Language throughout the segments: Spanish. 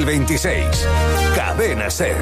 2026. Cadena SER.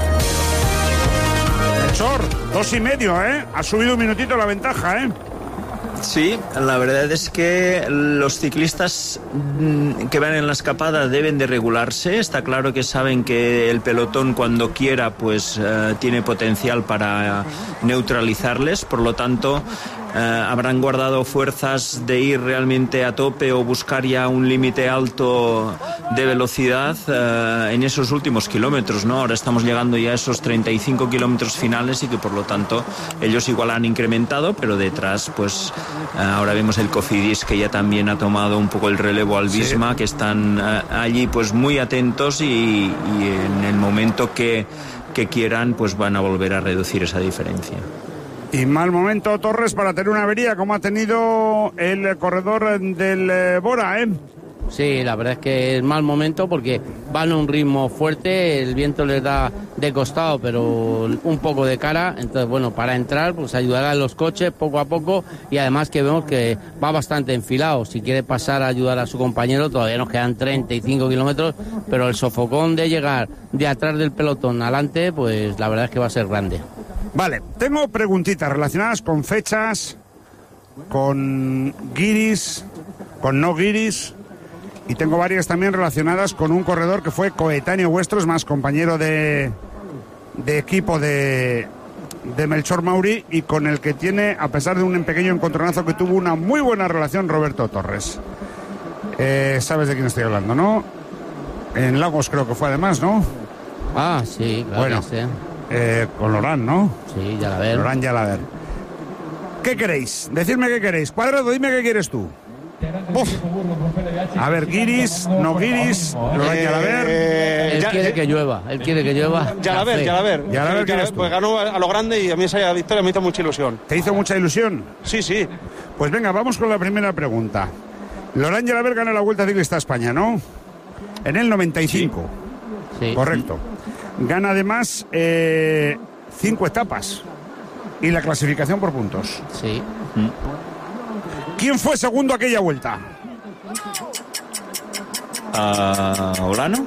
Melchor, 2,5, Ha subido un minutito la ventaja, Sí, la verdad es que los ciclistas que van en la escapada deben de regularse. Está claro que saben que el pelotón cuando quiera pues tiene potencial para neutralizarles, por lo tanto habrán guardado fuerzas de ir realmente a tope o buscar ya un límite alto de velocidad en esos últimos kilómetros, ¿no? Ahora estamos llegando ya a esos 35 kilómetros finales y que por lo tanto ellos igual han incrementado, pero detrás pues ahora vemos el Cofidis que ya también ha tomado un poco el relevo al Visma, que están allí pues muy atentos y en el momento que quieran pues van a volver a reducir esa diferencia. Y mal momento, Torres, para tener una avería como ha tenido el corredor del Bora, Sí, la verdad es que es mal momento porque van a un ritmo fuerte, el viento les da de costado, pero un poco de cara. Entonces, bueno, para entrar, pues ayudará a los coches poco a poco y además que vemos que va bastante enfilado. Si quiere pasar a ayudar a su compañero, todavía nos quedan 35 kilómetros, pero el sofocón de llegar de atrás del pelotón adelante, pues la verdad es que va a ser grande. Vale, tengo preguntitas relacionadas con fechas, con guiris, con no guiris, y tengo varias también relacionadas con un corredor que fue coetáneo vuestro, es más, compañero de equipo de Melchor Mauri, y con el que tiene, a pesar de un pequeño encontronazo que tuvo, una muy buena relación Roberto Torres. Sabes de quién estoy hablando, ¿no? En Lagos creo que fue además, ¿no? Ah, sí, claro. Bueno, que sí. Con Lorán, ¿no? Sí, Yalaber. Lorán Yalaber. ¿Qué queréis? Decidme qué queréis. Cuadrado, dime qué quieres tú. Uf. A ver, guiris, no guiris, Lorán Yalaber. Él quiere que llueva, Yalaber. Pues ganó a lo grande y a mí esa victoria me hizo mucha ilusión. ¿Te hizo mucha ilusión? Sí. Pues venga, vamos con la primera pregunta. Lorán Yalaber gana la Vuelta Ciclista a España, ¿no? En el 95. Sí. Correcto. Gana además 5 etapas y la clasificación por puntos. Sí. ¿Quién fue segundo aquella vuelta? ¿Olano?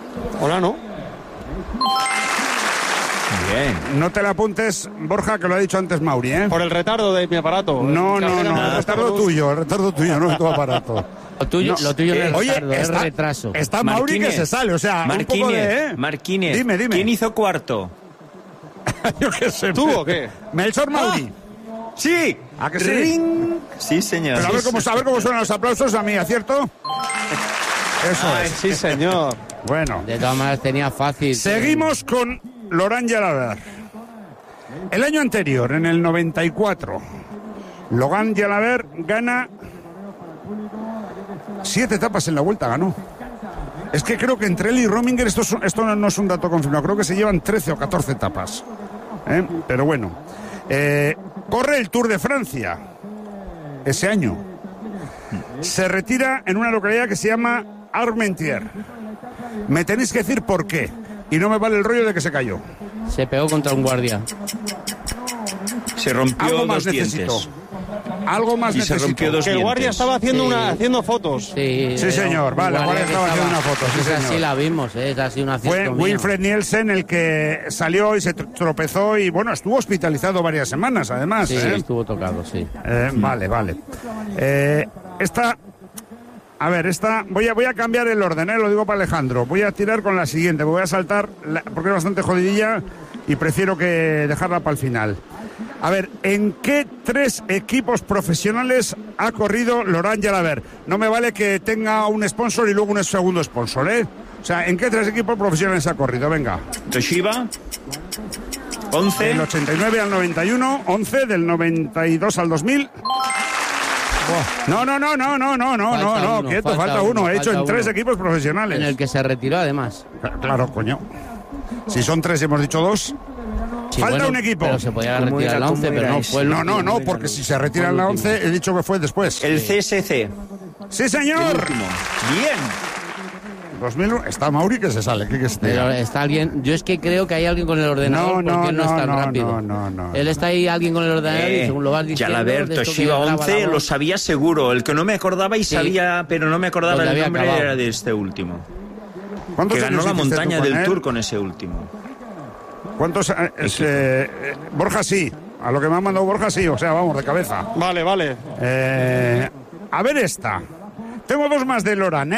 Bien. No te la apuntes, Borja, que lo ha dicho antes Mauri, ¿eh? Por el retardo de mi aparato. No, el retardo tuyo, no es tu aparato. Lo tuyo no es retardo, es retraso. Está Mauri que se sale, o sea, un poco de... Marquínez. Dime. ¿Quién hizo cuarto? Yo qué sé. ¿Tú o qué? Melchor Mauri. Sí. ¿A que sí? ¡Ring! Sí, señor. Pero a ver cómo suenan los aplausos a mí, ¿cierto? Eso es. Sí, señor. Bueno. De todas maneras tenía fácil. Seguimos con Lorán Yalaber. El año anterior, en el 94, Lorán Yalaber gana 7 etapas en la Vuelta, ganó. Es que creo que entre él y Rominger, esto no es un dato confirmado, creo que se llevan 13 o 14 etapas. Pero bueno. Corre el Tour de Francia ese año. Se retira en una localidad que se llama Armentières. Me tenéis que decir por qué. Y no me vale el rollo de que se cayó. Se pegó contra un guardia. Se rompió Algo más dos necesito. dientes. Algo más Y se necesito. rompió dos Que el guardia dientes. estaba haciendo fotos. Sí, señor. Vale, el guardia estaba haciendo una foto. Sí, Esa señor. sí la vimos, es así una Fue acierto mío. Wilfred Nielsen el que salió y se tropezó y, bueno, estuvo hospitalizado varias semanas, además. Sí, estuvo tocado, sí. Vale. Esta, voy a cambiar el orden, lo digo para Alejandro. Voy a tirar con la siguiente, voy a saltar, porque es bastante jodidilla y prefiero que dejarla para el final. A ver, ¿en qué 3 equipos profesionales ha corrido Lorán Yalaber? No me vale que tenga un sponsor y luego un segundo sponsor, O sea, ¿en qué 3 equipos profesionales ha corrido? Venga. Toshiba, 11. Del 89 al 91, 11, del 92 al 2000. No, quieto, falta uno. He hecho en 3 equipos profesionales. En el que se retiró, además. Claro, coño. Si son 3 y hemos dicho 2. Sí, falta bueno, un equipo. Pero se podía retirar en la 11, pero no fue el último. No, porque si se retira en la 11, he dicho que fue después. El CSC. ¡Sí, señor! El último. Bien. 2001, está Mauri que se sale. Pero está alguien. Yo es que creo que hay alguien con el ordenador porque él no es tan rápido. No. Él está ahí, alguien con el ordenador y según lo vas diciendo. Yalaber, Toshiba 11, lo sabía seguro. El que no me acordaba y sabía, pero no me acordaba el nombre, era de este último. ¿Cuántos Que ganó años la hiciste montaña tú con del él? Tour con ese último. ¿Cuántos? Borja sí. A lo que me ha mandado Borja sí. O sea, vamos, de cabeza. Vale, vale. A ver esta. Tengo dos más de Loran,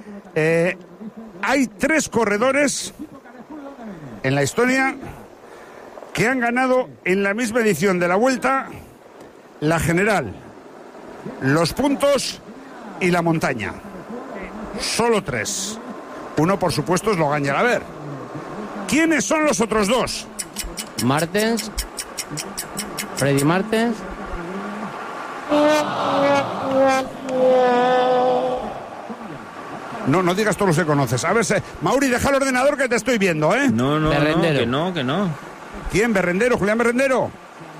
hay 3 corredores en la historia que han ganado en la misma edición de la Vuelta la general, los puntos y la montaña. Solo 3. Uno, por supuesto, es Logan Jalaber. ¿Quiénes son los otros 2? Martens, Freddy Martens. No digas todos los que conoces. A ver, Mauri, deja el ordenador que te estoy viendo, ¿eh? No, Berrendero. que no. ¿Quién? ¿Berrendero? ¿Julián Berrendero?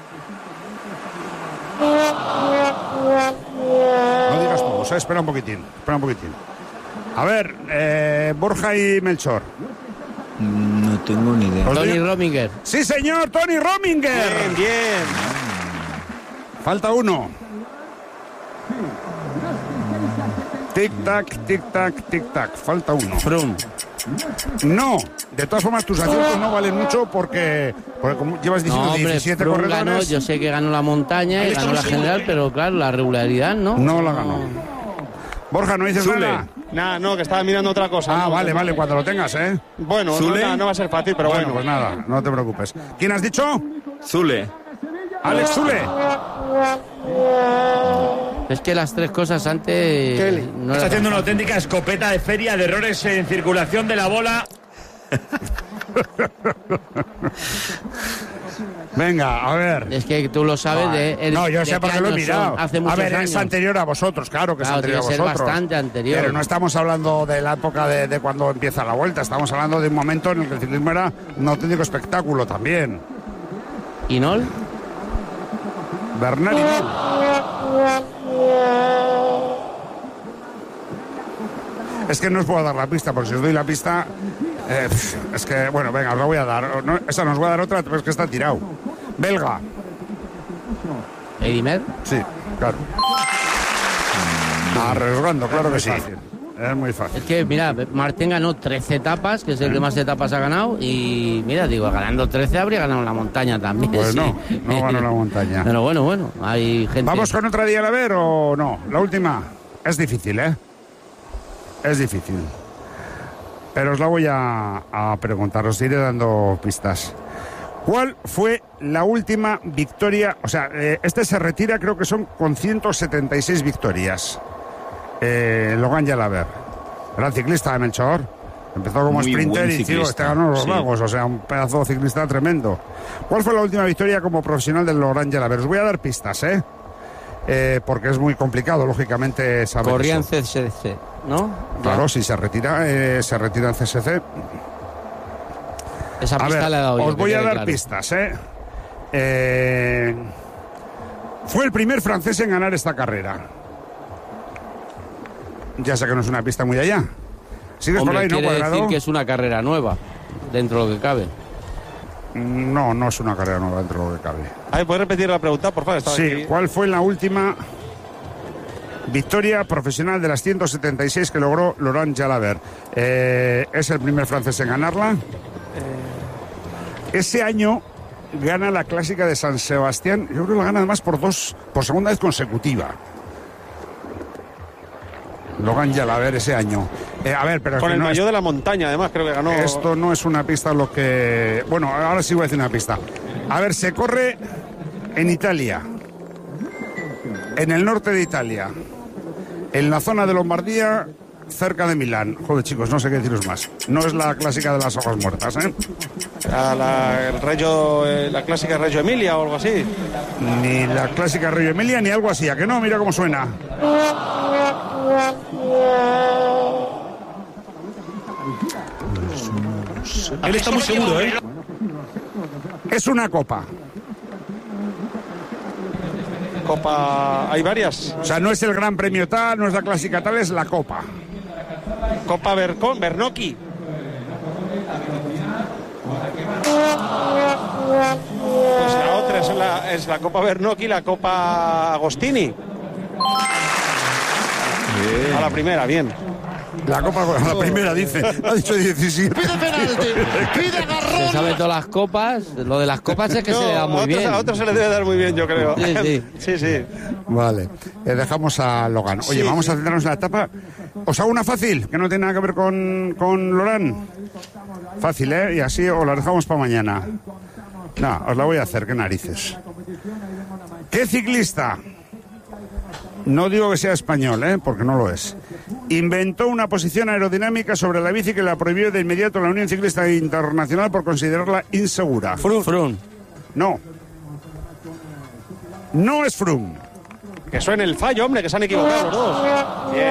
No digas todos, espera un poquitín. A ver, Borja y Melchor. No tengo ni idea. Tony Rominger. Sí, señor, Tony Rominger. Bien, bien. Falta uno. Tic-tac, tic-tac, tic-tac. Falta uno. Froome. No, de todas formas tus aciertos no valen mucho porque como llevas diciendo No, hombre, 17 Froome corredores. ganó, yo sé que ganó la montaña y ganó la general, pero claro, la regularidad no. No la ganó. Borja, no dices Zule. nada. Nah, no, que estaba mirando otra cosa. Ah, No, vale, cuando lo tengas, ¿eh? Bueno, Zule. no va a ser fácil, pero bueno. Pues nada, no te preocupes. ¿Quién has dicho? Zule. Alex Zule. Es que las 3 cosas antes no Está las- haciendo una auténtica escopeta de feria de errores en circulación de la bola. Venga, a ver. Es que tú lo sabes de... No, yo de sé qué porque lo he años son, mirado. Hace A muchos ver, años. es anterior a vosotros, claro que es Claro, anterior a tiene que ser vosotros. bastante anterior. Pero no estamos hablando de la época de cuando empieza la Vuelta, estamos hablando de un momento en el que el ciclismo era un auténtico espectáculo también. ¿Y Nol? Bernal Hinault. Es que no os puedo dar la pista, porque si os doy la pista, es que, bueno, venga, os la voy a dar. No, esa nos voy a dar otra, pero es que está tirado. Belga. ¿Edimer? Sí, claro. Arriesgando, claro que sí. Es muy fácil. Es que, mira, Martín ganó 13 etapas, que es el que más etapas ha ganado, y mira, digo, ganando 13 habría ganado la montaña también. Pues sí. no ganó la montaña. Pero bueno, hay gente... ¿Vamos con otra día a ver o no? La última. Es difícil, ¿eh? Es difícil. Pero os la voy a preguntar, os iré dando pistas. ¿Cuál fue la última victoria? O sea, este se retira, creo que son con 176 victorias. Logan Jalaber, gran ciclista de Melchor. Empezó como Muy sprinter buen y ciclista, este ganó los sí. Lagos, o sea, un pedazo de ciclista tremendo. ¿Cuál fue la última victoria como profesional del Logan Jalaber? Os voy a dar pistas, porque es muy complicado, lógicamente, saber Corría en eso. CSC, ¿no? Claro, si se retira en CSC. Esa A pista ver, le he dado yo, os que voy a quede dar claro. pistas, Fue el primer francés en ganar esta carrera. Ya sé que no es una pista muy allá. ¿Sigues Hombre, por ahí, no, quiere Cuadrado? decir que es una carrera nueva, dentro de lo que cabe. No, no es una carrera nueva dentro de lo que cabe. A ver, ¿puedes repetir la pregunta, por favor? Estaba Sí, aquí. ¿cuál fue la última victoria profesional de las 176 que logró Laurent Jalabert? Es el primer francés en ganarla. Ese año gana la clásica de San Sebastián. Yo creo que la gana además por segunda vez consecutiva. Logan Jalaber ese año. A ver, pero es Con que el no maillot de la montaña, además, creo que ganó. esto no es una pista lo que... Bueno, ahora sí voy a decir una pista. A ver, se corre en Italia, en el norte de Italia, en la zona de Lombardía, cerca de Milán. Joder, chicos, no sé qué deciros más. No es la clásica de las hojas muertas, ¿eh? La clásica Reggio Emilia o algo así. Ni la clásica Reggio Emilia ni algo así. ¿A que no? Mira cómo suena. Él está muy seguro, ¿eh? Es una copa. Copa. Hay varias. O sea, no es el gran premio tal, no es la clásica tal, es la copa. Copa Bernocchi. Pues la otra es la Copa Bernocchi, la Copa Agostini. A la primera, bien. La Copa, la primera, dice. Ha dicho 17. Pide penalti, pide agarrón. Se sabe todas las copas. Lo de las copas es que se le da muy bien. A otros se le debe dar muy bien, yo creo. Sí. Vale, dejamos a Logan. Oye, vamos a centrarnos en la etapa. Os hago una fácil, que no tiene nada que ver con Lorán. Fácil, ¿eh? Y así os la dejamos para mañana. No, os la voy a hacer, qué narices. ¿Qué ciclista? No digo que sea español, porque no lo es. Inventó una posición aerodinámica sobre la bici que la prohibió de inmediato la Unión Ciclista Internacional por considerarla insegura. Froome. No. No es Froome. Que suene el fallo, hombre, que se han equivocado los dos. Bien.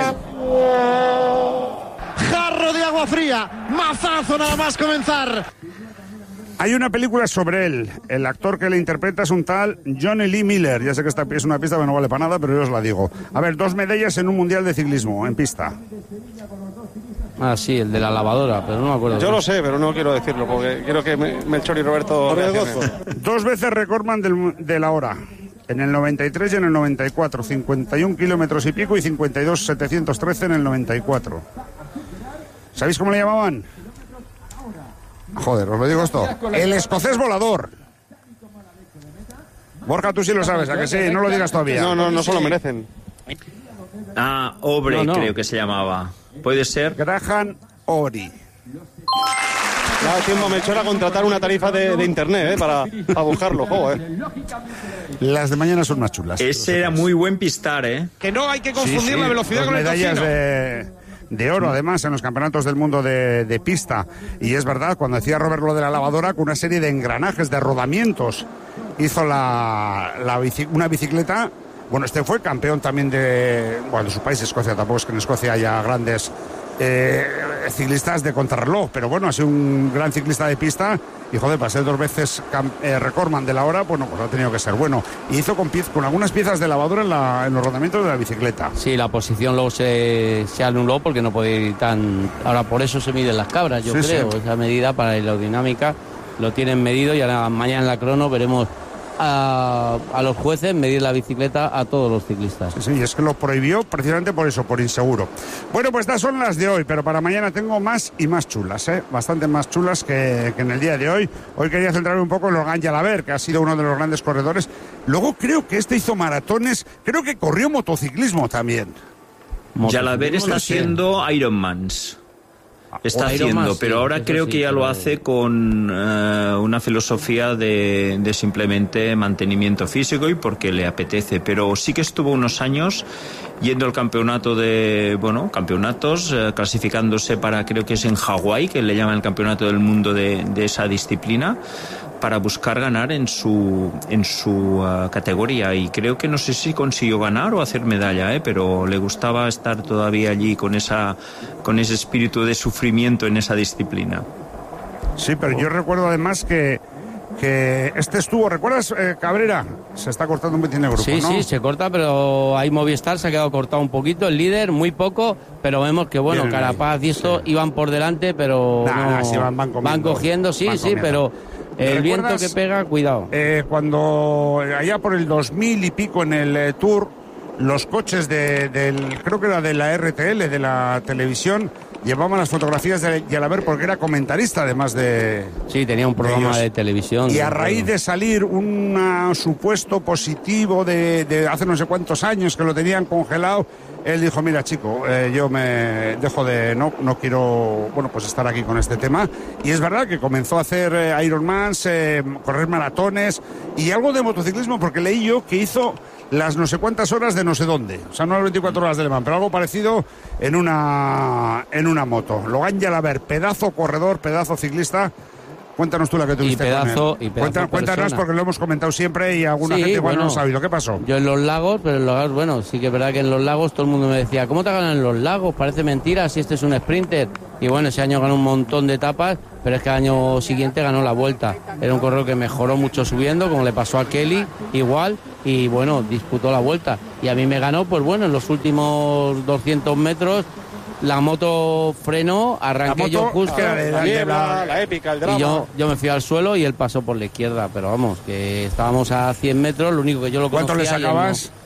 Jarro de agua fría, mazazo nada más comenzar. Hay una película sobre él. El actor que le interpreta es un tal Johnny Lee Miller. Ya sé que esta es una pista que no vale para nada, pero yo os la digo. A ver, 2 medallas en un mundial de ciclismo, en pista. Ah, sí, el de la lavadora, pero no me acuerdo. Yo lo sé, pero no quiero decirlo, porque quiero que Melchor y Roberto... 2 veces recordman de la hora. En el 93 y en el 94. 51 kilómetros y pico y 52.713 en el 94. ¿Sabéis cómo le llamaban? Joder, os lo digo esto. El escocés volador. Borja, tú sí lo sabes, ¿a que sí? No lo digas todavía. No se lo merecen. Obrey, No. creo que se llamaba. ¿Puede ser? Graham Obrey. Le ha dado tiempo a Melchor a contratar una tarifa de internet, para buscarlo, Las de mañana son más chulas. Ese era muy buen pistar, ¿eh? Que no hay que confundir Sí, la velocidad dos con el medallas tocino. de oro, además, en los campeonatos del mundo de pista. Y es verdad, cuando decía Robert lo de la lavadora, con una serie de engranajes, de rodamientos, hizo una bicicleta. Bueno, este fue campeón también de su país, Escocia. Tampoco es que en Escocia haya grandes ciclistas de contrarreloj, pero bueno, ha sido un gran ciclista de pista y joder, para ser 2 veces recordman de la hora, bueno, pues ha tenido que ser bueno. Y hizo con algunas piezas de lavadora en los rodamientos de la bicicleta. Sí, la posición luego se anuló porque no puede ir tan... Ahora por eso se miden las cabras, yo creo. Sí. Esa medida para la aerodinámica lo tienen medido y ahora mañana en la crono veremos a los jueces medir la bicicleta a todos los ciclistas. Sí, es que lo prohibió precisamente por eso, por inseguro. Bueno, pues estas son las de hoy, pero para mañana tengo más y más chulas, bastante más chulas que en el día de hoy. Hoy quería centrarme un poco en Logan Jalabert, que ha sido uno de los grandes corredores. Luego creo que hizo maratones, creo que corrió motociclismo también. Jalabert está haciendo Ironmans. Está haciendo, pero ahora creo que ya lo hace con una filosofía de simplemente mantenimiento físico y porque le apetece, pero sí que estuvo unos años yendo al campeonatos, clasificándose para, creo que es en Hawái, que le llaman el campeonato del mundo de esa disciplina, para buscar ganar en su categoría, y creo que no sé si consiguió ganar o hacer medalla, pero le gustaba estar todavía allí con ese espíritu de sufrimiento en esa disciplina. Sí, pero yo recuerdo además que este estuvo, ¿recuerdas, Cabrera? Se está cortando un poquito de grupo, sí, ¿no? Sí, se corta, pero ahí Movistar se ha quedado cortado un poquito, el líder, muy poco, pero vemos que, bueno, bien, Carapaz y esto iban por delante, pero van cogiendo, pero... El viento que pega, cuidado. Cuando allá por el 2000 y pico en el Tour, los coches creo que era de la RTL, de la televisión, llevaban las fotografías de Jalabert porque era comentarista además de... Sí, tenía un programa de televisión. Y a raíz de salir un supuesto positivo de hace no sé cuántos años que lo tenían congelado, él dijo, mira chico, yo me dejo no quiero, estar aquí con este tema. Y es verdad que comenzó a hacer Ironmans, correr maratones y algo de motociclismo, porque leí yo que hizo las no sé cuántas horas de no sé dónde. O sea, no las 24 horas de Le Mans, pero algo parecido en una moto. Logan Jalabert, pedazo corredor, pedazo ciclista. Cuéntanos tú la que tuviste con él. Cuéntanos porque lo hemos comentado siempre y alguna gente igual no lo ha sabido. ¿Qué pasó? Yo en los lagos, pero en los lagos, sí que es verdad que en los lagos todo el mundo me decía, ¿cómo te ganan en los lagos? Parece mentira si este es un sprinter. Y bueno, ese año ganó un montón de etapas, pero es que el año siguiente ganó la Vuelta. Era un corredor que mejoró mucho subiendo, como le pasó a Kelly, igual, y bueno, disputó la Vuelta. Y a mí me ganó, pues bueno, en los últimos 200 metros, la moto frenó, arranqué yo justo. La épica, el drama. Y yo me fui al suelo y él pasó por la izquierda, pero vamos, que estábamos a 100 metros, lo único que yo lo conocía. ¿Cuánto le sacabas?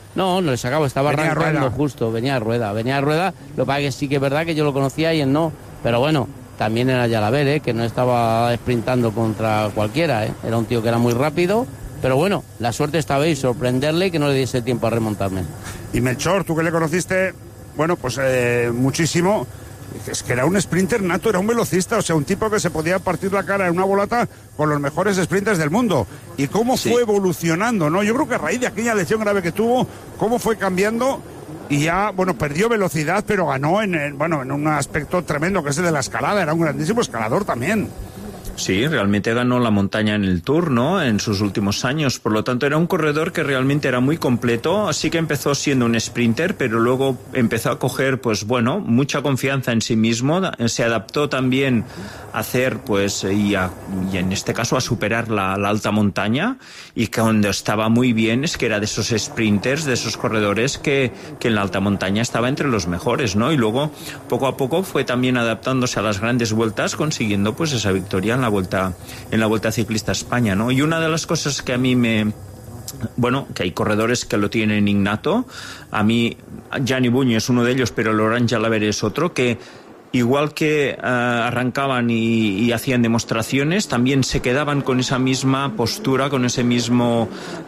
No le sacaba, estaba Venía arrancando rueda. justo, venía a rueda. Lo que pasa es que sí que es verdad que yo lo conocía y él no, pero bueno, también era Yalaber, que no estaba sprintando contra cualquiera, era un tío que era muy rápido, pero bueno, la suerte estaba ahí, sorprenderle y que no le diese tiempo a remontarme. Y Melchor, tú que le conociste, bueno, pues muchísimo, es que era un sprinter nato, era un velocista, o sea, un tipo que se podía partir la cara en una volata con los mejores sprinters del mundo. Y cómo fue evolucionando, ¿no? Yo creo que a raíz de aquella lesión grave que tuvo, cómo fue cambiando y ya, bueno, perdió velocidad, pero ganó en un aspecto tremendo, que es el de la escalada, era un grandísimo escalador también. Sí, realmente ganó la montaña en el Tour, ¿no? En sus últimos años. Por lo tanto, era un corredor que realmente era muy completo. Así que empezó siendo un sprinter, pero luego empezó a coger, pues bueno, mucha confianza en sí mismo. Se adaptó también a hacer, pues, y en este caso a superar la alta montaña. Y cuando estaba muy bien es que era de esos sprinters, de esos corredores que en la alta montaña estaba entre los mejores, ¿no? Y luego, poco a poco, fue también adaptándose a las grandes vueltas, consiguiendo, pues, esa victoria en la Vuelta Ciclista a España, ¿no? Y una de las cosas que a mí que hay corredores que lo tienen innato, a mí Gianni Buño es uno de ellos, pero Laurent Jalabert es otro, que igual que arrancaban y hacían demostraciones, también se quedaban con esa misma postura, con ese mismo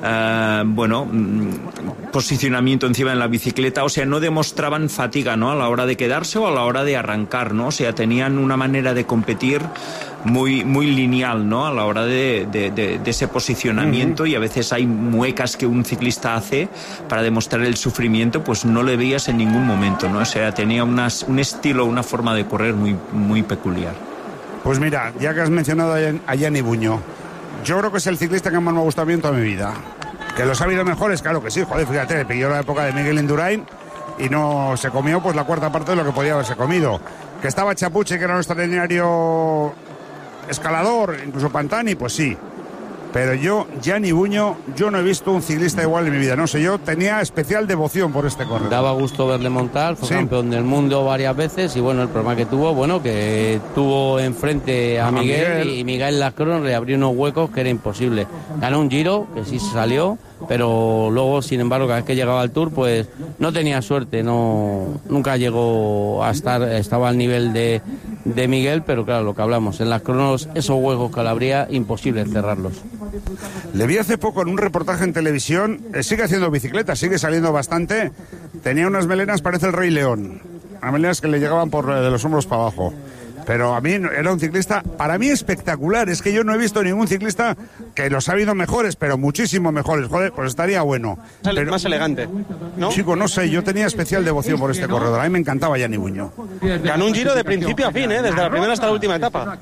posicionamiento encima de la bicicleta, o sea, no demostraban fatiga, ¿no? A la hora de quedarse o a la hora de arrancar, ¿no? O sea, tenían una manera de competir muy lineal, ¿no? A la hora de ese posicionamiento, y a veces hay muecas que un ciclista hace para demostrar el sufrimiento, pues no le veías en ningún momento, ¿no? O sea, tenía un estilo, una forma de correr muy peculiar. Pues mira, ya que has mencionado a Gianni Buño, yo creo que es el ciclista que más me ha gustado a mí en toda mi vida. Que los ha habido mejores, claro que sí, joder, fíjate, le pilló la época de Miguel Indurain y no se comió pues la cuarta parte de lo que podía haberse comido. Que estaba Chapuche, que era un extraordinario escalador, incluso Pantani, pues sí. Pero yo, Gianni Buño, yo no he visto un ciclista igual en mi vida. No sé, yo tenía especial devoción por este corredor. Daba gusto verle montar, fue campeón del mundo varias veces y bueno, el problema que tuvo enfrente a Miguel y Miguel Lacron le abrió unos huecos que era imposible. Ganó un Giro, que sí se salió, pero luego, sin embargo, cada vez que llegaba al Tour, pues no tenía suerte, nunca llegó a estaba al nivel de Miguel, pero claro, lo que hablamos, en las cronos, esos huecos que le abría, imposible cerrarlos. Le vi hace poco en un reportaje en televisión, sigue haciendo bicicleta, sigue saliendo bastante, tenía unas melenas, parece el Rey León, unas melenas que le llegaban de los hombros para abajo. Pero a mí era un ciclista, para mí espectacular, es que yo no he visto ningún ciclista que los ha habido mejores, pero muchísimo mejores, joder, pues estaría bueno. Pero, más elegante, ¿no? Chico, no sé, yo tenía especial devoción por este corredor, a mí me encantaba Gianni Buño. Ganó un Giro de principio a fin, desde la primera hasta la última etapa.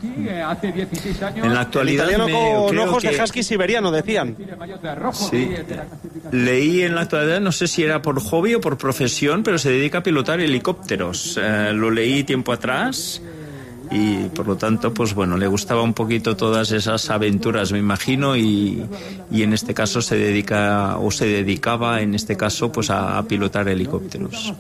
En la actualidad el italiano con ojos que... de husky siberiano, decían. Sí, leí en la actualidad, no sé si era por hobby o por profesión, pero se dedica a pilotar helicópteros. Lo leí tiempo atrás. Y por lo tanto, pues bueno, le gustaba un poquito todas esas aventuras, me imagino, y en este caso se dedicaba en este caso pues a pilotar helicópteros.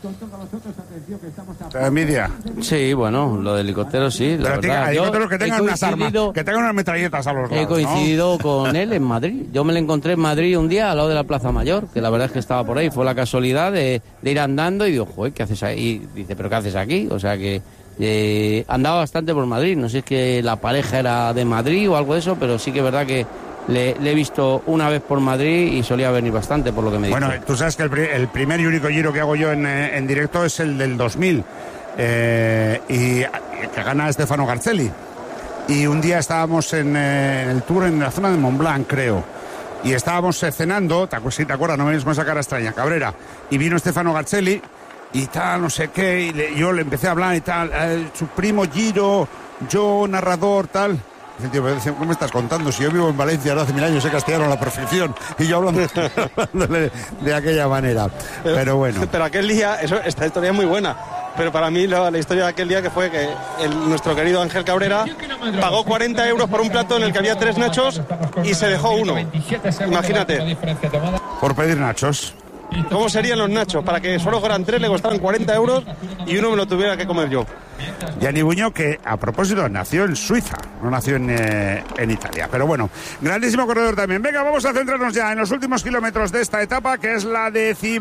Envidia. Sí, bueno, lo de helicópteros sí, la verdad. Helicópteros que tengan unas armas, que tengan unas metralletas a los lados. He coincidido con él en Madrid. Yo me lo encontré en Madrid un día al lado de la Plaza Mayor, que la verdad es que estaba por ahí. Fue la casualidad de ir andando y digo, joder, ¿qué haces ahí? Y dice, ¿pero qué haces aquí? O sea que andaba bastante por Madrid, no sé si es que la pareja era de Madrid o algo de eso, pero sí que es verdad que le he visto una vez por Madrid y solía venir bastante, por lo que me dice. Bueno, tú sabes que el primer y único Giro que hago yo en directo es el del 2000, y que gana Stefano Garzelli. Y un día estábamos en el Tour en la zona de Montblanc, creo, y estábamos cenando, si te acuerdas, no me vienes con esa cara extraña, Cabrera, y vino Stefano Garzelli y tal, no sé qué, y yo le empecé a hablar y tal, su primo Giro, yo narrador, tal. Dice el tío, ¿qué me estás contando? Si yo vivo en Valencia ahora hace 1000 años, sé castellano a la perfección, y yo hablándole de aquella manera. Pero bueno. Pero aquel día, esta historia es muy buena, pero para mí la historia de aquel día que fue que nuestro querido Ángel Cabrera pagó 40 euros por un plato en el que había 3 nachos y se dejó uno. Imagínate. Por pedir nachos. ¿Cómo serían los nachos? Para que solo fueran 3 le costaban 40 euros y uno me lo tuviera que comer yo. Gianni Buño, que a propósito nació en Suiza, no nació en Italia. Pero bueno, grandísimo corredor también. Venga, vamos a centrarnos ya en los últimos kilómetros de esta etapa, que es la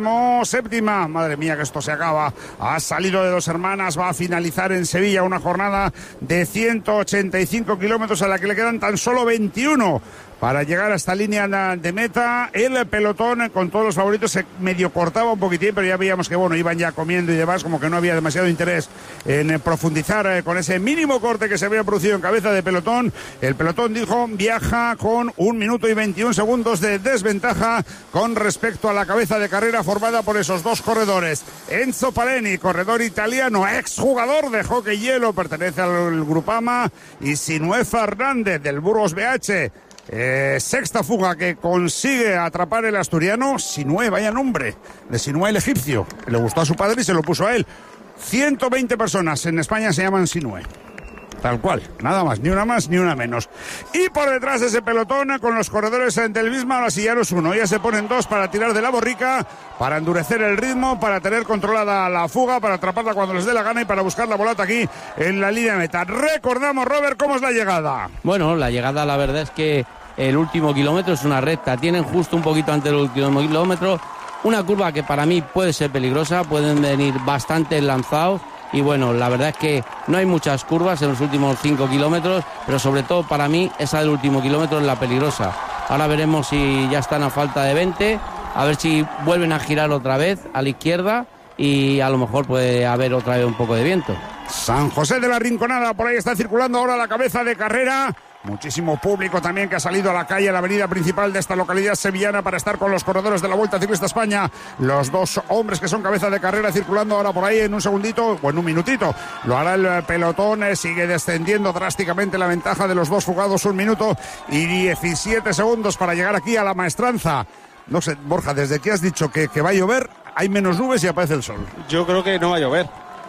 17ª. Madre mía, que esto se acaba. Ha salido de Dos Hermanas, va a finalizar en Sevilla una jornada de 185 kilómetros a la que le quedan tan solo 21 para llegar a esta línea de meta. El pelotón con todos los favoritos se medio cortaba un poquitín, pero ya veíamos que bueno, iban ya comiendo y demás, como que no había demasiado interés en profundizar con ese mínimo corte que se había producido en cabeza de pelotón. El pelotón, dijo, viaja con 1 minuto y 21 segundos de desventaja con respecto a la cabeza de carrera formada por esos dos corredores. Enzo Paleni, corredor italiano, exjugador de hockey hielo, pertenece al Grupama, y Sinué Fernández del Burgos BH. Sexta fuga que consigue atrapar el asturiano. Sinué, vaya nombre, de Sinué el egipcio, que le gustó a su padre y se lo puso a él. 120 personas en España se llaman Sinué. Tal cual, nada más, ni una más ni una menos. Y por detrás de ese pelotón, con los corredores del Visma, ahora sí ya no es uno, ya se ponen dos para tirar de la borrica, para endurecer el ritmo, para tener controlada la fuga, para atraparla cuando les dé la gana y para buscar la bolata aquí en la línea de meta. Recordamos, Robert, ¿cómo es la llegada? Bueno, la llegada, la verdad es que el último kilómetro es una recta, tienen justo un poquito antes del último kilómetro una curva que para mí puede ser peligrosa, pueden venir bastante lanzados y bueno, la verdad es que no hay muchas curvas en los últimos 5 kilómetros, pero sobre todo para mí esa del último kilómetro es la peligrosa. Ahora veremos si ya están a falta de 20, a ver si vuelven a girar otra vez a la izquierda y a lo mejor puede haber otra vez un poco de viento. San José de la Rinconada, por ahí está circulando ahora la cabeza de carrera. Muchísimo público también que ha salido a la calle, a la avenida principal de esta localidad sevillana para estar con los corredores de la Vuelta Ciclista España. Los dos hombres que son cabeza de carrera circulando ahora por ahí en un segundito o en un minutito. Lo hará el pelotón, sigue descendiendo drásticamente la ventaja de los dos fugados, 1 minuto y 17 segundos para llegar aquí a la maestranza. No sé, Borja, desde que has dicho que va a llover, hay menos nubes y aparece el sol. Yo creo que no va a llover.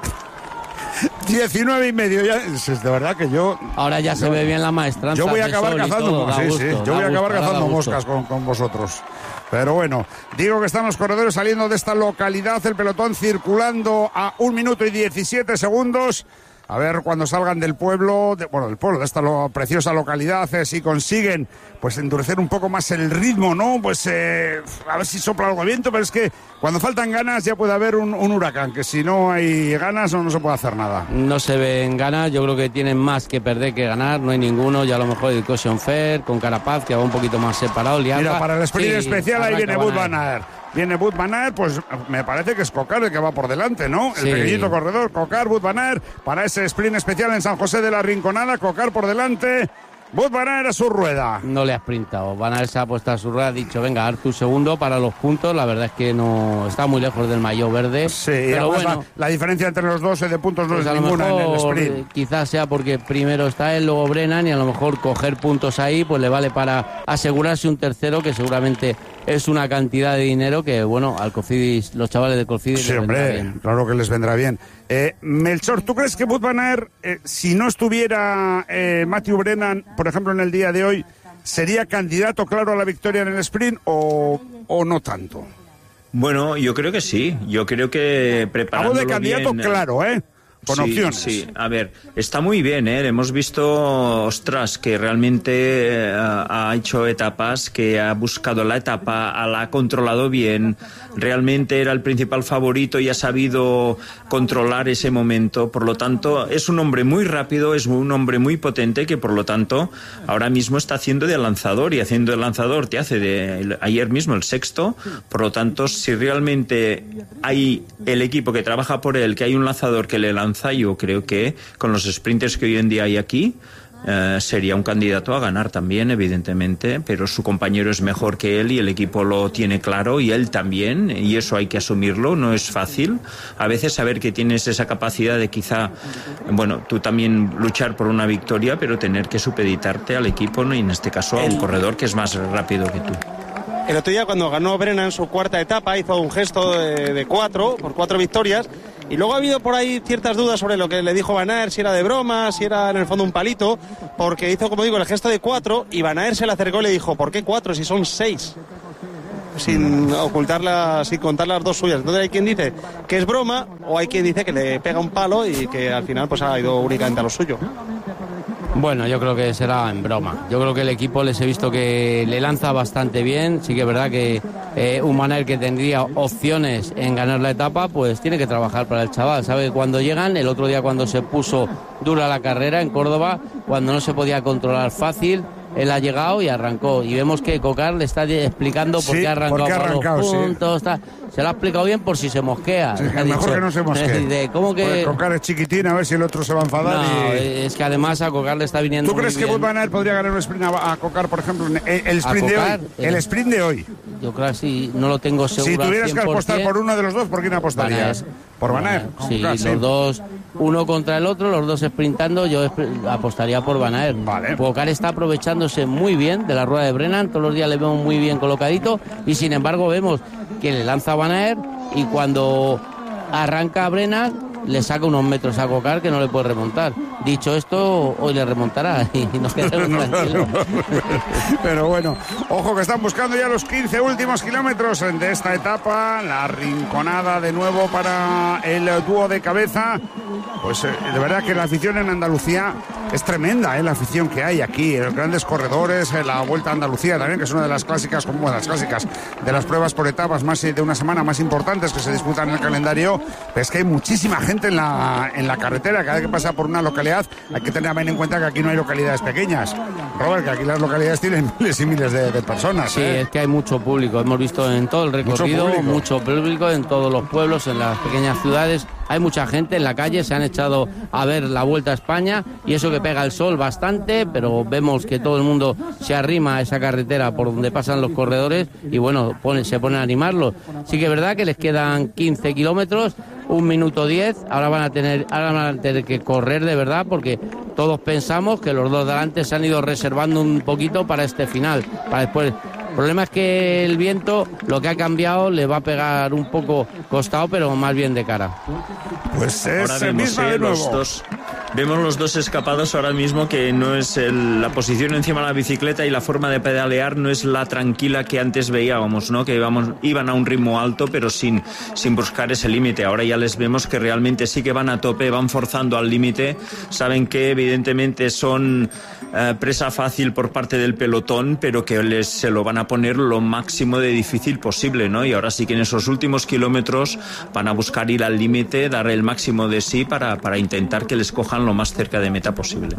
19:30 ya, es de verdad que yo... Ahora ya se ve bien la maestranza. Yo voy a acabar cazando, yo voy a acabar cazando moscas con vosotros. Pero bueno, digo que están los corredores saliendo de esta localidad, el pelotón circulando a 1 minuto y 17 segundos. A ver cuando salgan del pueblo, de esta preciosa localidad, si consiguen pues endurecer un poco más el ritmo, ¿no? Pues a ver si sopla algo de viento, pero es que cuando faltan ganas ya puede haber un huracán, que si no hay ganas no se puede hacer nada. No se ven ganas, yo creo que tienen más que perder que ganar, no hay ninguno, ya a lo mejor el Caution Fair con Carapaz, que va un poquito más separado. Mira, para el sprint especial ahí viene Wout van Aert. Viene Wout van Aert, pues me parece que es Cocar el que va por delante, ¿no? El pequeñito corredor, Cocar, Wout van Aert, para ese sprint especial en San José de la Rinconada, Cocar por delante, Wout van Aert a su rueda. No le ha sprintado, Van Aert se ha puesto a su rueda, ha dicho, venga, haz tu segundo para los puntos, la verdad es que no está muy lejos del maillot verde. Sí, pero bueno, la diferencia entre los dos de puntos no pues es ninguna mejor, en el sprint. Quizás sea porque primero está él, luego Brennan, y a lo mejor coger puntos ahí, pues le vale para asegurarse un tercero, que seguramente es una cantidad de dinero que, bueno, al Cofidis, los chavales de Cofidis sí, les vendrá bien. Claro que les vendrá bien. Melchor, ¿tú crees que Wout van Aert, si no estuviera Matthew Brennan, por ejemplo, en el día de hoy, sería candidato claro a la victoria en el sprint o no tanto? Bueno, yo creo que sí. Yo creo que preparándolo bien... Hablo de candidato bien, claro, con opciones. Sí, a ver, está muy bien, hemos visto, ostras, que realmente ha hecho etapas, que ha buscado la etapa, la ha controlado bien, realmente era el principal favorito y ha sabido controlar ese momento, por lo tanto es un hombre muy rápido, es un hombre muy potente que por lo tanto ahora mismo está haciendo de lanzador y haciendo de lanzador te hace ayer mismo el sexto, por lo tanto si realmente hay el equipo que trabaja por él, que hay un lanzador que le lanza, yo creo que con los sprinters que hoy en día hay aquí sería un candidato a ganar también, evidentemente, pero su compañero es mejor que él y el equipo lo tiene claro y él también, y eso hay que asumirlo, no es fácil a veces saber que tienes esa capacidad de quizá, bueno, tú también luchar por una victoria, pero tener que supeditarte al equipo, ¿no? Y en este caso a un corredor que es más rápido que tú. El otro día cuando ganó Brennan su cuarta etapa hizo un gesto de 4 por 4 victorias. Y luego ha habido por ahí ciertas dudas sobre lo que le dijo Van Aert, si era de broma, si era en el fondo un palito, porque hizo, como digo, el gesto de 4 y Van Aert se le acercó y le dijo, ¿por qué 4 si son 6? sin ocultarla, sin contar las dos suyas. Entonces hay quien dice que es broma o hay quien dice que le pega un palo y que al final pues ha ido únicamente a lo suyo. Bueno, yo creo que será en broma. Yo creo que el equipo les he visto que le lanza bastante bien. Sí que es verdad que un Van Aert que tendría opciones en ganar la etapa, pues tiene que trabajar para el chaval. Sabe que cuando llegan, el otro día cuando se puso dura la carrera en Córdoba, cuando no se podía controlar fácil, él ha llegado y arrancó. Y vemos que Cocar le está explicando por qué ha arrancado los puntos. Sí. Se lo ha explicado bien por si se mosquea. Sí, mejor que no se mosquee. ¿Cómo que Cocar es chiquitín, a ver si el otro se va a enfadar. No, es que además a Cocar le está viniendo. ¿Tú crees que Van Aert podría ganar un sprint a Cocar, por ejemplo, el sprint de hoy? El sprint de hoy. Yo creo que sí, no lo tengo seguro. Si tuvieras que apostar por uno de los dos, ¿por quién apostarías? ¿Por Van Aert? Sí, los dos, uno contra el otro, los dos sprintando, yo apostaría por Van Aert. Vale. Cocar está aprovechándose muy bien de la rueda de Brennan, todos los días le vemos muy bien colocadito y sin embargo vemos que le lanza a Van Aert y cuando arranca a Brennan le saca unos metros a Cocar que no le puede remontar. Dicho esto, hoy le remontará y nos quedamos tranquilos. Pero bueno, ojo que están buscando ya los 15 últimos kilómetros de esta etapa. La rinconada de nuevo para el dúo de cabeza. Pues de verdad que la afición en Andalucía es tremenda, la afición que hay aquí, los grandes corredores, la Vuelta a Andalucía también, que es una de las clásicas, como las clásicas de las pruebas por etapas más de una semana más importantes que se disputan en el calendario. Es que hay muchísima gente en la carretera. Cada vez que pasa por una localidad hay que tener en cuenta que aquí no hay localidades pequeñas, Robert, que aquí las localidades tienen miles y miles de personas. Sí, es que hay mucho público, hemos visto en todo el recorrido mucho público en todos los pueblos, en las pequeñas ciudades. Hay mucha gente en la calle, se han echado a ver la Vuelta a España y eso que pega el sol bastante, pero vemos que todo el mundo se arrima a esa carretera por donde pasan los corredores y bueno, se ponen a animarlos. Sí que es verdad que les quedan 15 kilómetros, 1 minuto 10, ahora van a tener que correr de verdad porque todos pensamos que los dos de delante se han ido reservando un poquito para este final, para después. El problema es que el viento, lo que ha cambiado, le va a pegar un poco costado, pero más bien de cara. Pues es ahora vemos, vemos los dos escapados ahora mismo, que no es la posición encima de la bicicleta y la forma de pedalear no es la tranquila que antes veíamos, ¿no? Que iban a un ritmo alto, pero sin buscar ese límite. Ahora ya les vemos que realmente sí que van a tope, van forzando al límite. Saben que evidentemente son presa fácil por parte del pelotón, pero que se lo van a poner lo máximo de difícil posible, ¿no? Y ahora sí que en esos últimos kilómetros van a buscar ir al límite, dar el máximo de sí para intentar que les cojan lo más cerca de meta posible.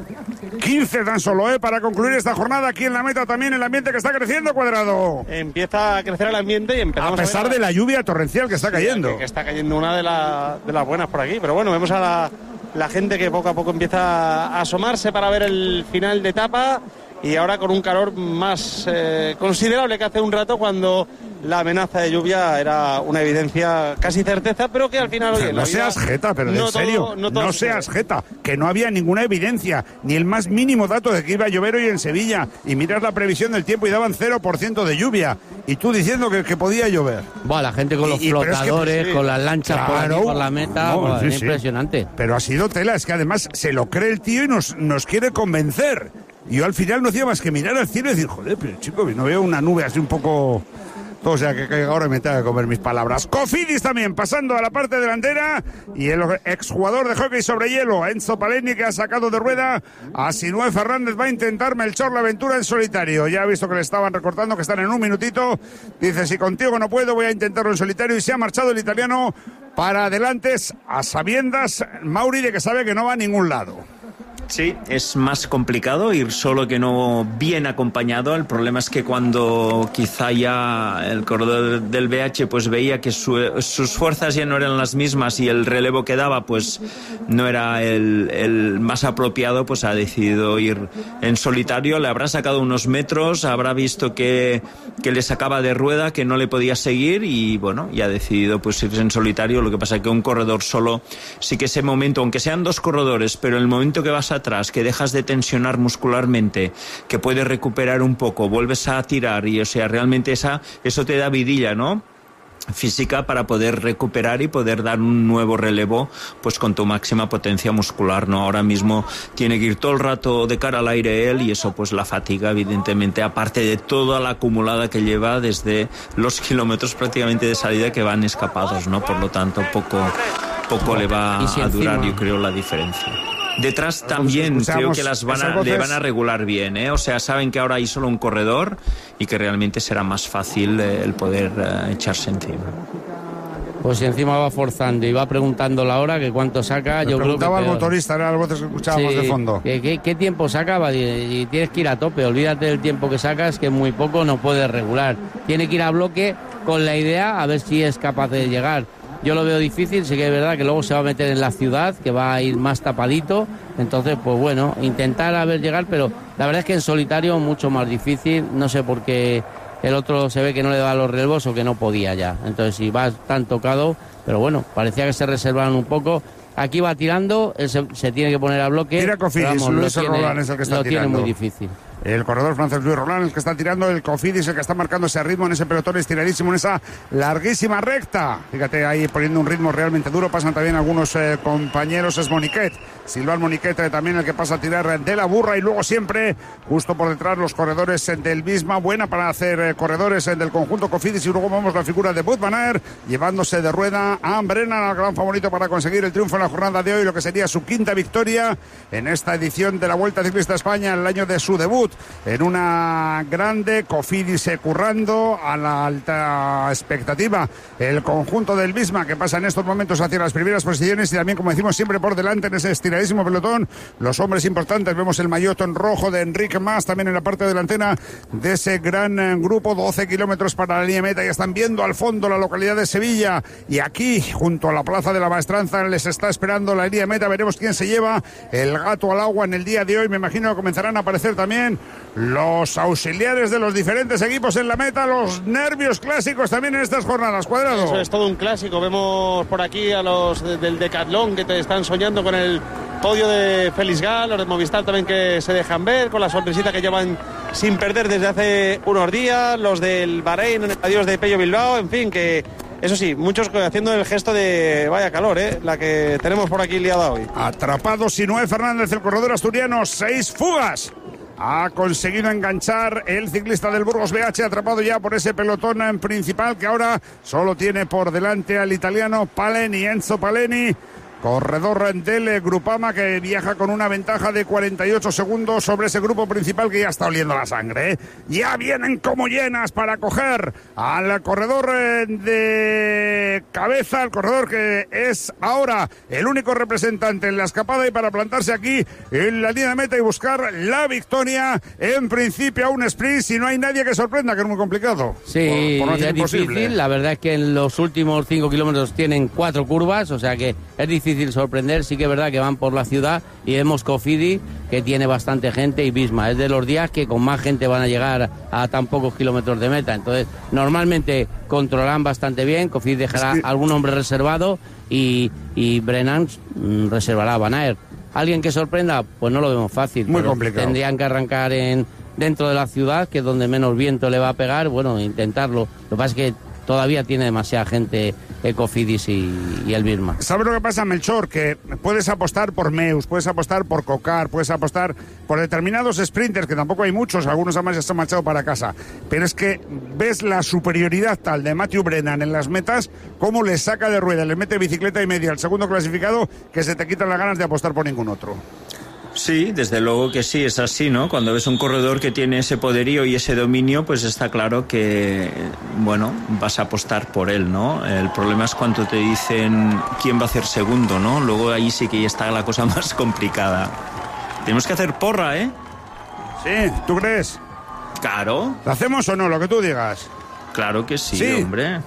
15 tan solo, para concluir esta jornada aquí en la meta. También el ambiente que está creciendo, Cuadrado. Empieza a crecer el ambiente y empezamos a pesar de la lluvia torrencial que está cayendo. Que está cayendo una de las buenas por aquí, pero bueno, vemos a la gente que poco a poco empieza a asomarse para ver el final de etapa y ahora con un calor más considerable que hace un rato, cuando la amenaza de lluvia era una evidencia, casi certeza, pero que al final... Oye, no seas jeta, pero en serio, no seas jeta, que no había ninguna evidencia, ni el más mínimo dato de que iba a llover hoy en Sevilla, y miras la previsión del tiempo y daban 0% de lluvia, y tú diciendo que podía llover. Bueno, la gente con los flotadores, con las lanchas por la meta, es impresionante. Pero ha sido tela, es que además se lo cree el tío y nos quiere convencer. Y yo al final no hacía más que mirar al cielo y decir, joder, pero chico, no veo una nube así un poco... O sea, que ahora me tengo que comer mis palabras. Cofidis también, pasando a la parte delantera. Y el exjugador de hockey sobre hielo, Enzo Paleni, que ha sacado de rueda a Sinué Fernández. Va a intentar Melchor la aventura en solitario. Ya ha visto que le estaban recortando, que están en un minutito. Dice, si contigo no puedo, voy a intentarlo en solitario. Y se ha marchado el italiano para adelante, a sabiendas, Mauri, de que sabe que no va a ningún lado. Sí, es más complicado ir solo que no bien acompañado. El problema es que cuando quizá ya el corredor del BH pues veía que sus fuerzas ya no eran las mismas y el relevo que daba pues no era el más apropiado, pues ha decidido ir en solitario. Le habrá sacado unos metros, habrá visto que le sacaba de rueda, que no le podía seguir y bueno, y ha decidido pues irse en solitario. Lo que pasa es que un corredor solo, sí que ese momento, aunque sean dos corredores, pero el momento que vas atrás, que dejas de tensionar muscularmente, que puedes recuperar un poco, vuelves a tirar y o sea, realmente eso te da vidilla, ¿no? física para poder recuperar y poder dar un nuevo relevo pues con tu máxima potencia muscular, ¿no? Ahora mismo tiene que ir todo el rato de cara al aire él, y eso pues la fatiga evidentemente, aparte de toda la acumulada que lleva desde los kilómetros prácticamente de salida que van escapados, ¿no? Por lo tanto poco le va a durar, yo creo, la diferencia. Detrás también creo que le van a regular bien, ¿eh? O sea, saben que ahora hay solo un corredor y que realmente será más fácil el poder echarse encima. Pues si encima va forzando y va preguntando la hora, que cuánto saca, yo creo que preguntaba al motorista, era las voces que escuchábamos de fondo. ¿Qué tiempo sacaba? Y tienes que ir a tope, olvídate del tiempo que sacas, que muy poco no puedes regular. Tiene que ir a bloque con la idea a ver si es capaz de llegar. Yo lo veo difícil, sí que es verdad que luego se va a meter en la ciudad, que va a ir más tapadito, entonces pues bueno, intentar a ver llegar, pero la verdad es que en solitario mucho más difícil, no sé por qué el otro se ve que no le da los relevos o que no podía ya, entonces si va tan tocado, pero bueno, parecía que se reservaron un poco. Aquí va tirando, él se tiene que poner a bloque. Tira Cofidis, Luis Roland es el que está tirando. Lo tiene muy difícil. El corredor francés Luis Roland, el que está tirando, el Cofidis, el que está marcando ese ritmo en ese pelotón estiradísimo, en esa larguísima recta. Fíjate, ahí poniendo un ritmo realmente duro. Pasan también algunos compañeros, es Moniquet, Silván Moniquet, también el que pasa a tirar de la burra, y luego siempre, justo por detrás, los corredores del Visma. Buena para hacer corredores del conjunto Cofidis, y luego vamos la figura de Wout van Aert, llevándose de rueda a Brennan, al gran favorito para conseguir el triunfo en la jornada de hoy, lo que sería su quinta victoria en esta edición de la Vuelta Ciclista a España, en el año de su debut. En una grande, Cofidis currando a la alta expectativa. El conjunto del Visma, que pasa en estos momentos hacia las primeras posiciones, y también, como decimos, siempre por delante en ese estiradísimo pelotón, los hombres importantes. Vemos el maillot rojo de Enric Mas también en la parte delantera de ese gran grupo. 12 kilómetros para la línea meta. Ya están viendo al fondo la localidad de Sevilla, y aquí, junto a la Plaza de la Maestranza, les está esperando la línea meta. Veremos quién se lleva el gato al agua en el día de hoy. Me imagino que comenzarán a aparecer también los auxiliares de los diferentes equipos en la meta, los nervios clásicos también en estas jornadas. Cuadrado. Eso es todo un clásico. Vemos por aquí a los del Decathlon que te están soñando con el podio de Félix Gal, los de Movistar también que se dejan ver con la sonrisita que llevan sin perder desde hace unos días, los del Bahrein en el adiós de Pello Bilbao, en fin, que eso sí, muchos haciendo el gesto de vaya calor, la que tenemos por aquí liada hoy. Atrapado Sinué Fernández, el corredor asturiano, 6 fugas. Ha conseguido enganchar el ciclista del Burgos BH, atrapado ya por ese pelotón principal, que ahora solo tiene por delante al italiano Paleni, Enzo Paleni, corredor del Grupama, que viaja con una ventaja de 48 segundos sobre ese grupo principal, que ya está oliendo la sangre. Ya vienen como llenas para coger al corredor de cabeza, el corredor que es ahora el único representante en la escapada, y para plantarse aquí en la línea de meta y buscar la victoria, en principio a un sprint, si no hay nadie que sorprenda, que es muy complicado. Sí, por no decir es imposible. difícil. La verdad es que en los últimos 5 kilómetros tienen 4 curvas, o sea que es difícil sorprender. Sí que es verdad que van por la ciudad, y vemos Cofidis, que tiene bastante gente, y Visma es de los días que con más gente van a llegar a tan pocos kilómetros de meta. Entonces normalmente controlan bastante bien. Cofidis dejará algún hombre reservado, y Brennan reservará a Van Aert. ¿Alguien que sorprenda? Pues no lo vemos fácil. Muy complicado. Tendrían que arrancar dentro de la ciudad, que es donde menos viento le va a pegar. Bueno, intentarlo. Lo que pasa es que todavía tiene demasiada gente Cofidis y el Visma. ¿Sabes lo que pasa, Melchor? Que puedes apostar por Meus, puedes apostar por Cocar, puedes apostar por determinados sprinters, que tampoco hay muchos, algunos además ya se han marchado para casa, pero es que ves la superioridad tal de Matthew Brennan en las metas, cómo le saca de rueda, le mete bicicleta y media al segundo clasificado, que se te quitan las ganas de apostar por ningún otro. Sí, desde luego que sí, es así, ¿no? Cuando ves un corredor que tiene ese poderío y ese dominio, pues está claro que, bueno, vas a apostar por él, ¿no? El problema es cuando te dicen quién va a hacer segundo, ¿no? Luego ahí sí que ya está la cosa más complicada. Tenemos que hacer porra, ¿eh? Sí, ¿tú crees? Claro. ¿Lo hacemos o no? Lo que tú digas. Claro que sí, hombre.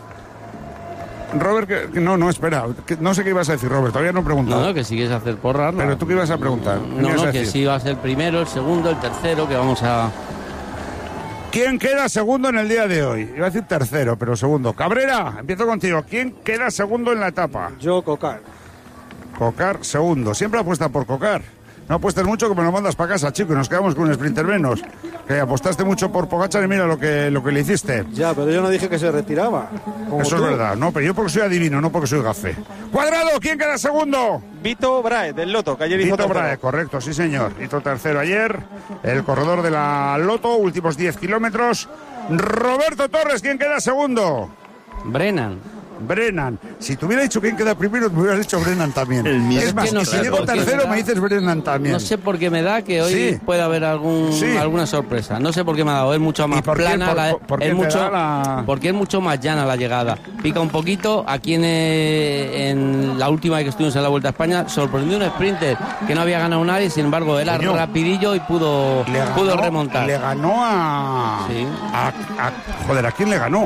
Robert, no, espera, no sé qué ibas a decir, Robert, todavía no he preguntado. No, que si quieres hacer porra. Pero tú qué ibas a preguntar. No, que si va a ser el primero, el segundo, el tercero, que vamos a... ¿Quién queda segundo en el día de hoy? Iba a decir tercero, pero segundo. Cabrera, empiezo contigo. ¿Quién queda segundo en la etapa? Yo, Cocar. Cocar, segundo. Siempre apuesta por Cocar. No apuestes mucho que me lo mandas para casa, chico, y nos quedamos con un sprinter menos. Que apostaste mucho por Pogačar y mira lo que le hiciste. Ya, pero yo no dije que se retiraba. Eso tú. es verdad, no, pero yo porque soy adivino, no porque soy gafe. Cuadrado, ¿quién queda segundo? Vito Brahe, del Lotto, que ayer hizo Vito tercero. Brahe, correcto, sí señor. Hizo tercero ayer, el corredor de la Lotto, últimos 10 kilómetros. Roberto Torres, ¿quién queda segundo? Brennan. Si te hubiera dicho quién queda primero, me hubieras dicho Brennan también. Es más, que si llego tercero me dices Brennan también. No sé por qué me da que hoy puede haber alguna sorpresa. No sé por qué me ha dado. Es mucho más plana. Porque es mucho más llana la llegada. Pica un poquito. Aquí en la última vez que estuvimos en la Vuelta a España, sorprendió un sprinter que no había ganado nadie. Sin embargo, era rapidillo y pudo remontar. Le ganó a... Sí. Joder, ¿a quién le ganó?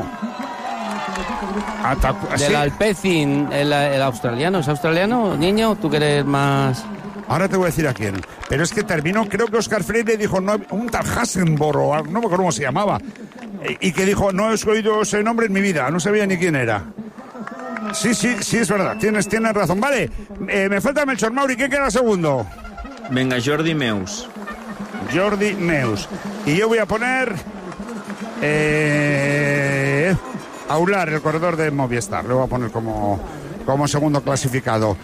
Del Alpecin, el australiano. ¿Es australiano, niño? ¿Tú que eres más...? Ahora te voy a decir a quién. Pero es que terminó, creo que Oscar Freire dijo, no, un tal Hasenborough, no me acuerdo cómo se llamaba, y que dijo, no he oído ese nombre en mi vida, no sabía ni quién era. Sí, es verdad, tienes razón. Vale, me falta Melchor Mauri, ¿quién queda segundo? Venga, Jordi Meus. Y yo voy a poner... Aular, el corredor de Movistar, lo voy a poner como segundo clasificado.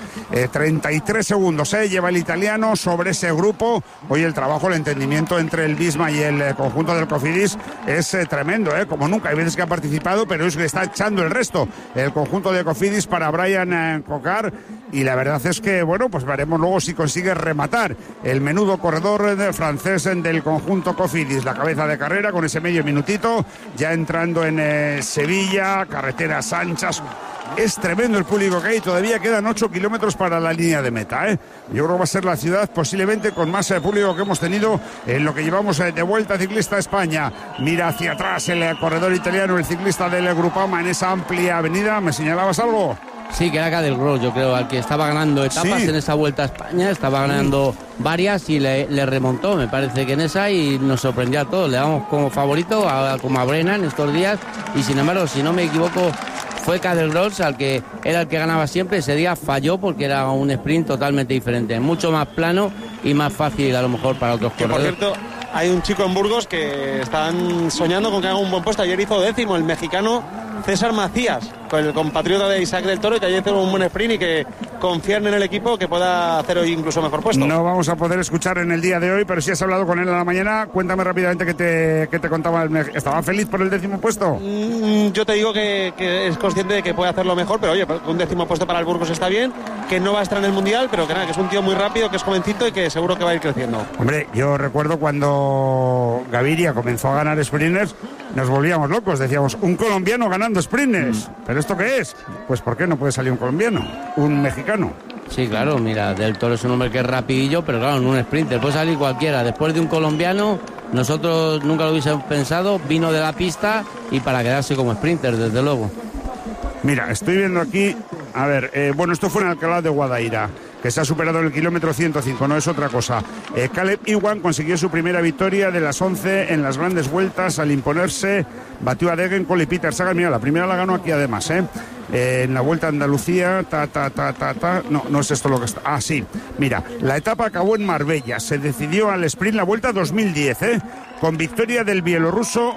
33 segundos lleva el italiano sobre ese grupo. Hoy el trabajo, el entendimiento entre el Visma y el conjunto del Cofidis es tremendo, como nunca. Hay veces que ha participado, pero es que está echando el resto el conjunto de Cofidis para Brian Cocar. Y la verdad es que, bueno, pues veremos luego si consigue rematar el menudo corredor francés del conjunto Cofidis. La cabeza de carrera con ese medio minutito, ya entrando en Sevilla, carreteras anchas. Es tremendo el público que hay, todavía quedan 8 kilómetros para la línea de meta, Yo creo que va a ser la ciudad posiblemente con más público que hemos tenido en lo que llevamos de Vuelta Ciclista a España. Mira hacia atrás el corredor italiano, el ciclista del Grupama en esa amplia avenida. ¿Me señalabas algo? Sí, que era Cadel Gross, yo creo, al que estaba ganando etapas en esa Vuelta a España, estaba ganando varias y le remontó, me parece que en esa, y nos sorprendió a todos. Le damos como favorito como a Brennan estos días, y sin embargo, si no me equivoco, fue Cadel Gross al que era el que ganaba siempre. Ese día falló porque era un sprint totalmente diferente, mucho más plano y más fácil a lo mejor para otros corredores. Por cierto, hay un chico en Burgos que están soñando con que haga un buen puesto. Ayer hizo 10º el mexicano César Macías, con el compatriota de Isaac del Toro, que ayer hizo un buen sprint y que confían en el equipo que pueda hacer hoy incluso mejor puesto. No vamos a poder escuchar en el día de hoy, pero si has hablado con él a la mañana, cuéntame rápidamente qué te contaba. ¿Estaba feliz por el 10º puesto? Yo te digo que es consciente de que puede hacerlo mejor, pero oye, un 10º puesto para el Burgos está bien, que no va a estar en el Mundial, pero que nada, que es un tío muy rápido, que es jovencito y que seguro que va a ir creciendo. Hombre, yo recuerdo cuando Gaviria comenzó a ganar sprinters, nos volvíamos locos, decíamos, un colombiano ganando sprinters. ¿Pero esto qué es? Pues ¿por qué no puede salir un colombiano? Un mexicano. Sí, claro, mira, Del Toro es un hombre que es rapidillo, pero claro, en un sprinter puede salir cualquiera. Después de un colombiano, nosotros nunca lo hubiésemos pensado, vino de la pista y para quedarse como sprinter, desde luego. Mira, estoy viendo aquí, a ver, bueno, esto fue en Alcalá de Guadaira, que se ha superado en el kilómetro 105, no es otra cosa. Caleb Ewan consiguió su primera victoria de las 11 en las grandes vueltas al imponerse, batió a Degenkolb y Peter Sagan. Mira, la primera la ganó aquí además, en la Vuelta a Andalucía, no es esto lo que está. Ah, sí, mira, la etapa acabó en Marbella, se decidió al sprint la Vuelta 2010, con victoria del bielorruso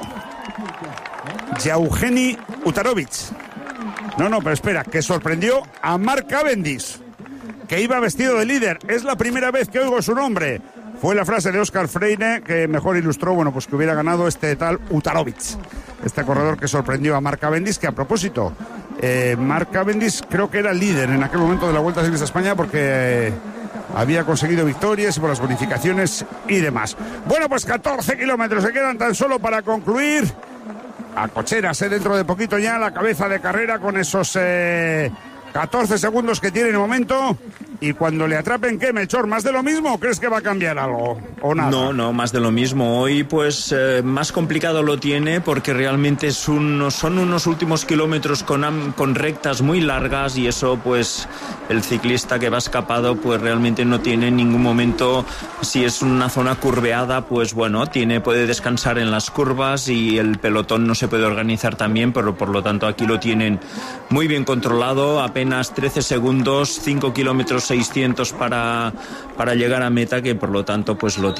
Yevgeny Utarovich. No, pero espera, que sorprendió a Mark Cavendish, que iba vestido de líder. Es la primera vez que oigo su nombre. Fue la frase de Oscar Freire que mejor ilustró, bueno, pues que hubiera ganado este tal Utarovich, este corredor que sorprendió a Mark Cavendish, que a propósito, Mark Cavendish creo que era líder en aquel momento de la Vuelta Ciclista a España porque había conseguido victorias y por las bonificaciones y demás. Bueno, pues 14 kilómetros se quedan tan solo para concluir. A cocheras, dentro de poquito ya la cabeza de carrera con esos 14 segundos que tiene en el momento. Y cuando le atrapen, ¿qué, Melchor? ¿Más de lo mismo o crees que va a cambiar algo? ¿O nada? No, más de lo mismo. Hoy, pues, más complicado lo tiene porque realmente son unos últimos kilómetros con rectas muy largas y eso, pues, el ciclista que va escapado, pues, realmente no tiene en ningún momento, si es una zona curveada, pues, bueno, puede descansar en las curvas y el pelotón no se puede organizar tan bien, pero por lo tanto aquí lo tienen muy bien controlado. Apenas 13 segundos, 5 kilómetros 600 para llegar a meta, que por lo tanto pues lo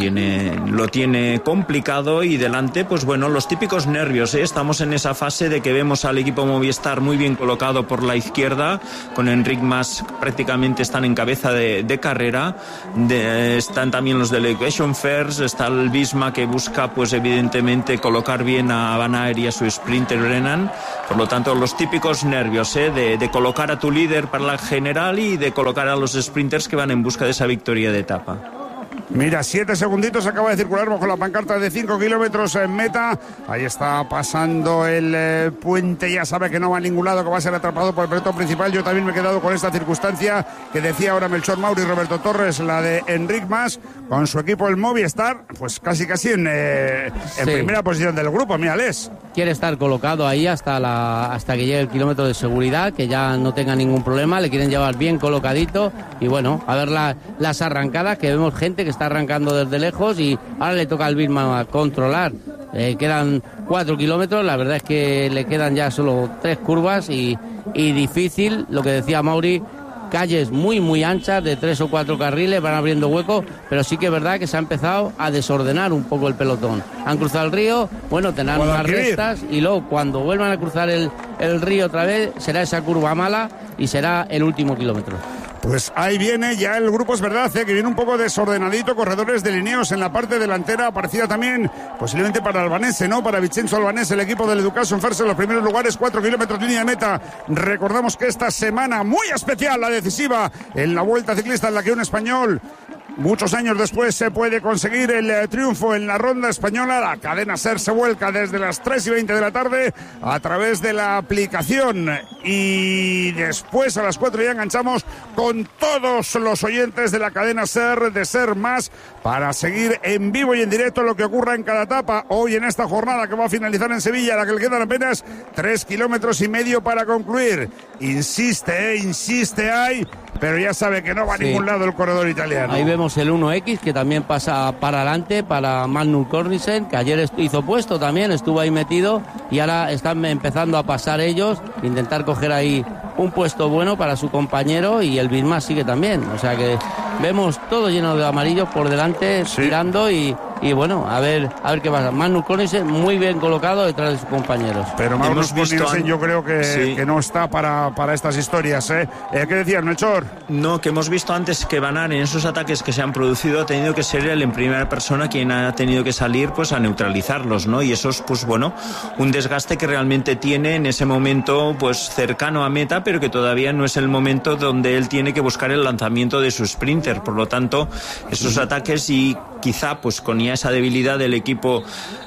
tiene complicado. Y delante, pues bueno, los típicos nervios, ¿eh? Estamos en esa fase de que vemos al equipo Movistar muy bien colocado por la izquierda, con Enric Mas prácticamente están en cabeza de carrera, están también los Delegation First, está el Visma que busca pues evidentemente colocar bien a Van Aert y a su sprinter Brennan. Por lo tanto, los típicos nervios, de colocar a tu líder para la general y de colocar a los sprinters que van en busca de esa victoria de etapa. Mira, 7 segunditos, acaba de circular bajo la pancarta de 5 kilómetros en meta. Ahí está pasando el puente, ya sabe que no va a ningún lado, que va a ser atrapado por el pelotón principal. Yo también me he quedado con esta circunstancia que decía ahora Melchor Mauri y Roberto Torres, la de Enric Mas, con su equipo el Movistar, pues casi en primera posición del grupo. Mírales. Quiere estar colocado ahí hasta que llegue el kilómetro de seguridad, que ya no tenga ningún problema, le quieren llevar bien colocadito. Y bueno, a ver las arrancadas, que vemos gente que está arrancando desde lejos y ahora le toca al Birman controlar. Quedan 4 kilómetros, la verdad es que le quedan ya solo 3 curvas y difícil, lo que decía Mauri, calles muy anchas de 3 o 4 carriles, van abriendo huecos, pero sí que es verdad que se ha empezado a desordenar un poco el pelotón. Han cruzado el río, bueno, tendrán unas restas y luego cuando vuelvan a cruzar el río otra vez será esa curva mala y será el último kilómetro. Pues ahí viene ya el grupo, es verdad, que viene un poco desordenadito, corredores delineados en la parte delantera, aparecida también posiblemente para Albanese, ¿no? Para Vincenzo Albanese, el equipo del Education First en los primeros lugares, 4 kilómetros línea de meta. Recordamos que esta semana muy especial, la decisiva, en la Vuelta Ciclista en la que un español, muchos años después, se puede conseguir el triunfo en la ronda española. La cadena SER se vuelca desde las 3:20 de la tarde a través de la aplicación y después a las 4 ya enganchamos con todos los oyentes de la cadena SER, de SER Más, para seguir en vivo y en directo lo que ocurra en cada etapa hoy en esta jornada que va a finalizar en Sevilla, a la que le quedan apenas 3,5 kilómetros para concluir. Insiste ahí, pero ya sabe que no va a ningún lado el corredor italiano. Ahí vemos el 1X que también pasa para adelante para Magnus Cornisen, que ayer hizo puesto también, estuvo ahí metido y ahora están empezando a pasar ellos, intentar coger ahí un puesto bueno para su compañero, y el Bismarck sigue también, o sea que vemos todo lleno de amarillos por delante, tirando y bueno, a ver qué pasa. Magnus Cornisen muy bien colocado detrás de sus compañeros. Pero Magnus Cornisen yo creo que no está para estas historias, ¿eh? ¿Qué decías, Melchor? No, que hemos visto antes que Van Aert en esos ataques que se han producido ha tenido que ser él en primera persona quien ha tenido que salir pues a neutralizarlos, ¿no? Y eso es pues bueno, un desgaste que realmente tiene en ese momento pues cercano a meta, pero que todavía no es el momento donde él tiene que buscar el lanzamiento de su sprinter. Por lo tanto, esos ataques y quizá pues con ya esa debilidad del equipo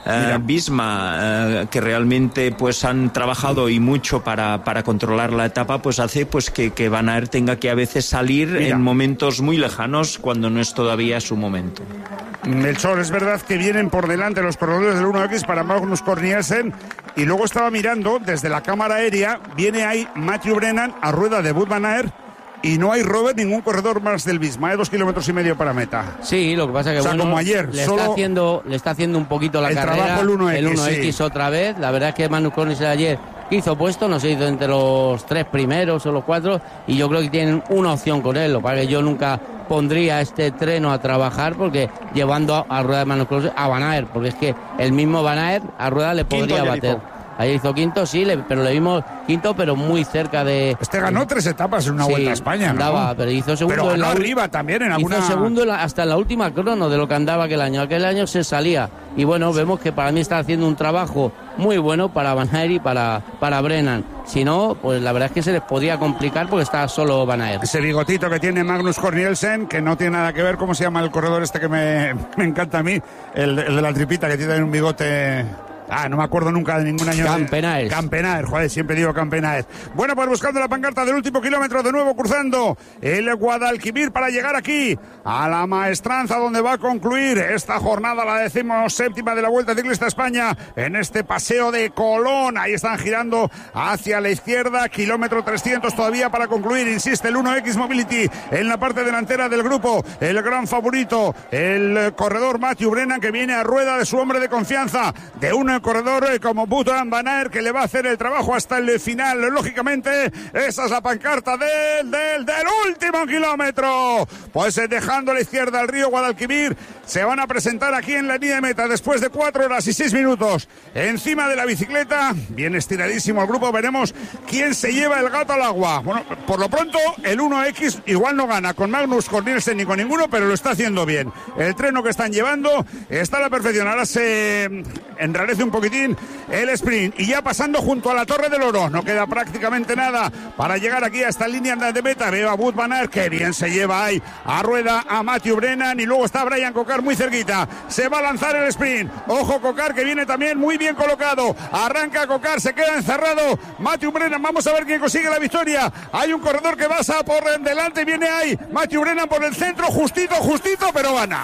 Visma, que realmente pues han trabajado y mucho para controlar la etapa, pues hace pues que Van Aert tenga que a veces salir en momentos muy lejanos cuando no es todavía su momento. Melchor, es verdad que vienen por delante los corredores del 1X para Magnus Cornisen, y luego estaba mirando desde la cámara aérea, viene ahí Matthew Brennan a rueda de Wout van Aert, y no hay, Robert, ningún corredor más del Bisma, 2,5 kilómetros para meta. Sí, lo que pasa es que como ayer, le está haciendo un poquito la carrera trabajo el 1X otra vez. La verdad es que Magnus Cornisen ayer hizo puesto, no se hizo entre los 3 primeros o los 4, y yo creo que tienen una opción con él. Lo que pasa es que yo nunca pondría este treno a trabajar, porque llevando a rueda de Magnus Cornisen a Van Aert, porque es que el mismo Van Aert a rueda le podría bater. Ahí hizo quinto, sí, pero le vimos quinto, pero muy cerca de... Este ganó 3 etapas en una Vuelta a España, ¿no? Pero hizo segundo. Pero ganó arriba también en alguna... Hizo segundo hasta en la última crono de lo que andaba aquel año. Aquel año se salía. Y bueno, vemos que para mí está haciendo un trabajo muy bueno para Van Aert y para Brennan. Si no, pues la verdad es que se les podía complicar porque está solo Van Aert. Ese bigotito que tiene Magnus Cornisen, que no tiene nada que ver, ¿cómo se llama el corredor este que me encanta a mí? El de la tripita, que tiene un bigote... no me acuerdo nunca de ningún año. Campenaer, joder, siempre digo Campenaer. Bueno, pues buscando la pancarta del último kilómetro, de nuevo cruzando el Guadalquivir para llegar aquí a la Maestranza, donde va a concluir esta jornada, la 17ª de la Vuelta Ciclista España, en este paseo de Colón. Ahí están girando hacia la izquierda, kilómetro 300 todavía para concluir. Insiste el 1X Mobility en la parte delantera del grupo, el gran favorito, el corredor Matthew Brennan, que viene a rueda de su hombre de confianza, de una el corredor como Wout van Aert, que le va a hacer el trabajo hasta el final. Lógicamente, esa es la pancarta del último kilómetro. Pues dejando a la izquierda al río Guadalquivir, se van a presentar aquí en la línea de meta después de 4 horas y 6 minutos. Encima de la bicicleta, bien estiradísimo el grupo. Veremos quién se lleva el gato al agua. Bueno, por lo pronto, el 1X igual no gana con Magnus Cort Nielsen ni con ninguno, pero lo está haciendo bien. El treno que están llevando está a la perfección. Ahora se enrarece un poquitín el sprint. Y ya pasando junto a la Torre del Oro, no queda prácticamente nada para llegar aquí a esta línea de meta. Veo a Wout van Aert, que bien se lleva ahí a rueda a Matthew Brennan, y luego está Brian Cocar muy cerquita. Se va a lanzar el sprint. Ojo Cocar, que viene también muy bien colocado. Arranca Cocar, se queda encerrado Matthew Brennan. Vamos a ver quién consigue la victoria. Hay un corredor que pasa por delante, viene ahí Matthew Brennan por el centro, justito, pero gana.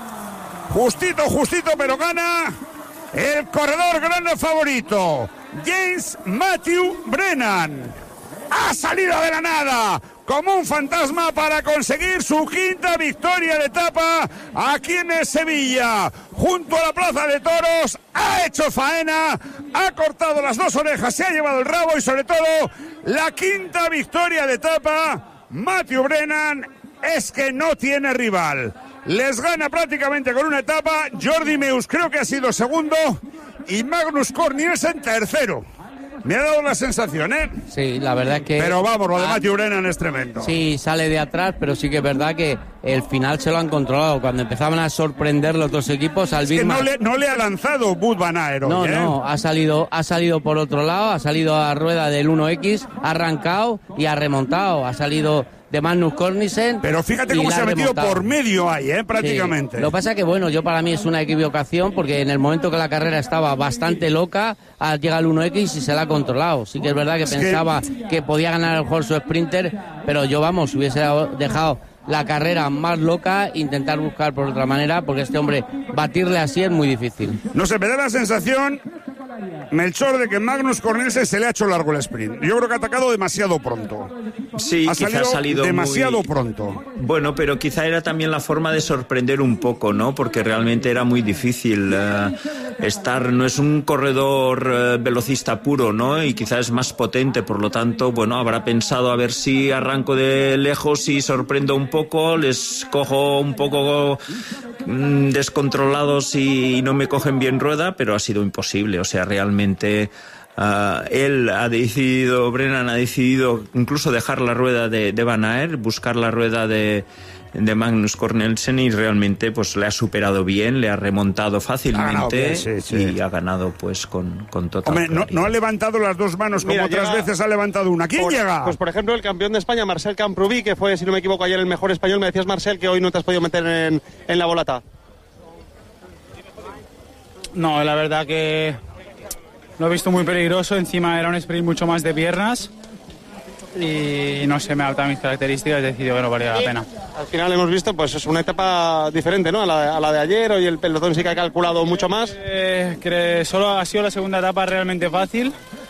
Justito, pero gana el corredor gran favorito, James Matthew Brennan. Ha salido de la nada como un fantasma para conseguir su quinta victoria de etapa aquí en Sevilla, junto a la Plaza de Toros. Ha hecho faena, ha cortado las 2 orejas, se ha llevado el rabo y sobre todo la quinta victoria de etapa. Matthew Brennan es que no tiene rival. Les gana prácticamente con una etapa. Jordi Meus creo que ha sido segundo y Magnus Cort Nielsen tercero. Me ha dado la sensación, ¿eh? Sí, la verdad es que... Pero vamos, lo de Matthew Brennan es tremendo. Sí, sale de atrás, pero sí que es verdad que el final se lo han controlado. Cuando empezaban a sorprender los dos equipos, al es que no le ha lanzado Wout van Aert hoy, No, ha salido por otro lado, ha salido a rueda del 1X, ha arrancado y ha remontado. Ha salido de Magnus Cort Nielsen. Pero fíjate cómo se ha metido por medio ahí, prácticamente. Sí. Lo que pasa es que, bueno, yo para mí es una equivocación, porque en el momento que la carrera estaba bastante loca, llega el 1X y se la ha controlado. Sí que es verdad que pensaba que podía ganar el Horse Sprinter, pero yo, vamos, hubiese dejado la carrera más loca, intentar buscar por otra manera, porque este hombre, batirle así es muy difícil. No sé, me da la sensación, Melchor, de que Magnus Cort Nielsen se le ha hecho largo el sprint. Yo creo que ha atacado demasiado pronto. Sí, quizá ha salido demasiado pronto. Bueno, pero quizá era también la forma de sorprender un poco, ¿no? Porque realmente era muy difícil no es un corredor velocista puro, ¿no? Y quizá es más potente, por lo tanto, bueno, habrá pensado a ver si arranco de lejos y sorprendo un poco, les cojo un poco descontrolados y no me cogen bien rueda, pero ha sido imposible. O sea, realmente Brennan ha decidido incluso dejar la rueda de Van Aert, buscar la rueda de Magnus Cort Nielsen, y realmente pues le ha superado bien, le ha remontado fácilmente y ha ganado pues con total claridad. No ha levantado las dos manos como otras veces ha levantado una. ¿Quién llega? Pues por ejemplo el campeón de España, Marcel Camprubí, que fue, si no me equivoco, ayer el mejor español. Me decías, Marcel, que hoy no te has podido meter en la volata. No, la verdad que lo he visto muy peligroso. Encima era un sprint mucho más de piernas y no se me adaptan mis características, he decidido que no valía la pena. Al final hemos visto, pues es una etapa diferente, ¿no? A la de ayer. Hoy el pelotón sí que ha calculado mucho más. Solo ha sido la segunda etapa realmente fácil.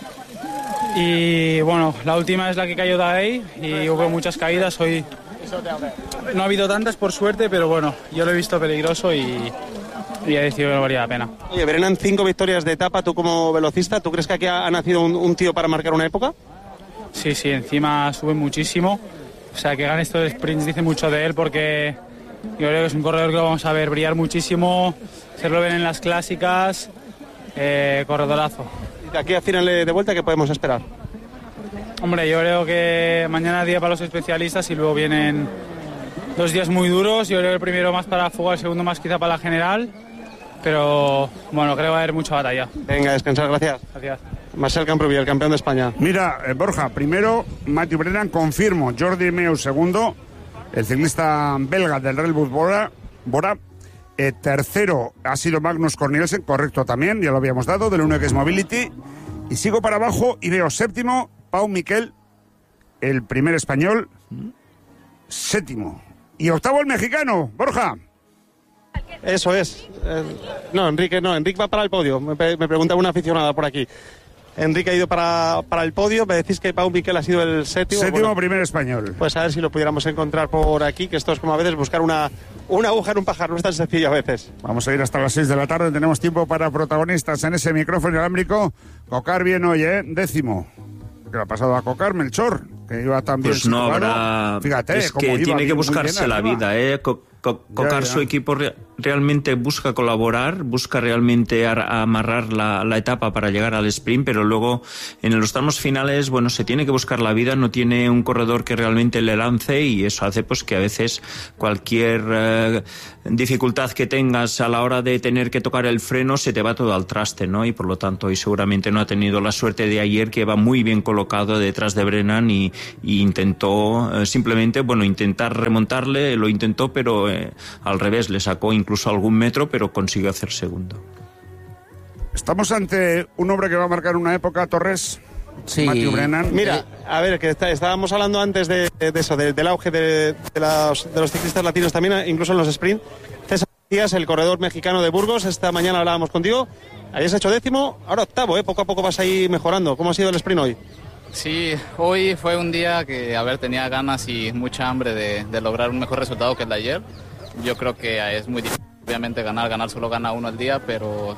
Y bueno, la última es la que cayó Daei y hubo muchas caídas. Hoy no ha habido tantas, por suerte, pero bueno, yo lo he visto peligroso y he decidido que no valía la pena. Oye, Brennan, 5 victorias de etapa. Tú como velocista, ¿tú crees que aquí ha nacido un tío para marcar una época? Sí, encima sube muchísimo. O sea, que gane estos sprints dice mucho de él, porque yo creo que es un corredor que lo vamos a ver brillar muchísimo. Se lo ven en las clásicas. Corredorazo. ¿Y de aquí a final de vuelta qué podemos esperar? Hombre, yo creo que mañana día para los especialistas y luego vienen 2 días muy duros. Yo creo que el primero más para fuga, el segundo más quizá para la general. Pero bueno, creo que va a haber mucha batalla. Venga, descansar, gracias. Gracias. Marcel Camprubí, el campeón de España. Mira, Borja, primero Matthew Brennan, confirmo. Jordi Meus segundo, el ciclista belga del Red Bull Bora. Tercero ha sido Magnus Cort Nielsen, correcto también, ya lo habíamos dado, del 1X Mobility. Y sigo para abajo y veo séptimo Pau Miquel, el primer español, séptimo. Y octavo el mexicano, Borja. Eso es. No, Enrique va para el podio. Me pregunta una aficionada por aquí. Enrique ha ido para el podio. Me decís que Pau Miquel ha sido el séptimo. Séptimo, primer español. Pues a ver si lo pudiéramos encontrar por aquí, que esto es como a veces buscar una aguja en un pajar, no es tan sencillo a veces. Vamos a ir hasta las 6 de la tarde, tenemos tiempo para protagonistas en ese micrófono inalámbrico. Cocar bien hoy, décimo. ¿Qué le ha pasado a Cocar, Melchor? Que iba tan bien pues no situado. habrá... Fíjate, es cómo que iba tiene que bien, buscarse la vida, Cocar, su equipo realmente busca colaborar, busca realmente amarrar la etapa para llegar al sprint, pero luego en los tramos finales, bueno, se tiene que buscar la vida, no tiene un corredor que realmente le lance, y eso hace pues que a veces cualquier dificultad que tengas a la hora de tener que tocar el freno se te va todo al traste, ¿no? Y por lo tanto, hoy seguramente no ha tenido la suerte de ayer, que va muy bien colocado detrás de Brennan y intentó simplemente, bueno, intentar remontarle, lo intentó, pero al revés, le sacó incluso algún metro, pero consiguió hacer segundo. Estamos ante un hombre que va a marcar una época, Torres. Sí. Matthew Brennan. Mira, a ver, que estábamos hablando antes de eso, del auge de los ciclistas latinos también, incluso en los sprint. César Díaz, el corredor mexicano de Burgos, esta mañana hablábamos contigo. Habías hecho 10º, ahora 8º, poco a poco vas ahí mejorando. ¿Cómo ha sido el sprint hoy? Sí, hoy fue un día que, tenía ganas y mucha hambre de lograr un mejor resultado que el de ayer. Yo creo que es muy difícil, obviamente ganar solo gana uno al día, pero